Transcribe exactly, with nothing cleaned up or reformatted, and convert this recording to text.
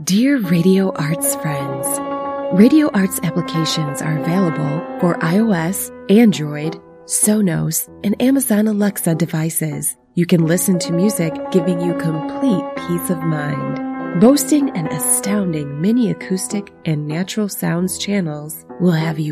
Dear Radio Arts friends, Radio Arts applications are available for iOS, Android, Sonos, and Amazon Alexa devices. You can listen to music giving you complete peace of mind. Boasting an astounding mini acoustic and natural sounds channels will have you